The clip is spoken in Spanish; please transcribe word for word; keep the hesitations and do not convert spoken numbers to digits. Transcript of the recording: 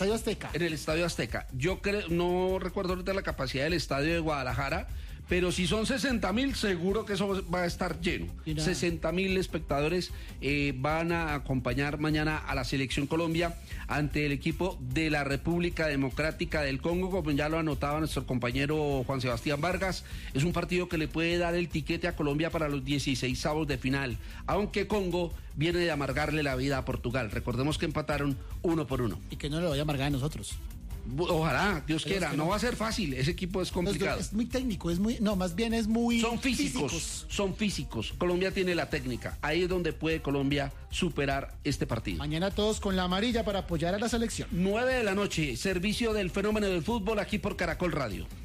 Estadio Azteca. En el Estadio Azteca. Yo creo, no recuerdo ahorita la capacidad del estadio de Guadalajara, pero si son sesenta mil, seguro que eso va a estar lleno. sesenta mil espectadores eh, van a acompañar mañana a la Selección Colombia ante el equipo de la República Democrática del Congo, como ya lo anotaba nuestro compañero Juan Sebastián Vargas. Es un partido que le puede dar el tiquete a Colombia para los dieciseisavos de final, aunque Congo viene de amargarle la vida a Portugal. Recordemos que empataron uno por uno. Y que no le vaya a amargar a nosotros. Ojalá, Dios Pero quiera, es que no no va a ser fácil, ese equipo es complicado. Es muy técnico, es muy, no, más bien es muy... Son físicos, físicos, son físicos. Colombia tiene la técnica, ahí es donde puede Colombia superar este partido. Mañana todos con la amarilla para apoyar a la selección. nueve de la noche, servicio del fenómeno del fútbol aquí por Caracol Radio.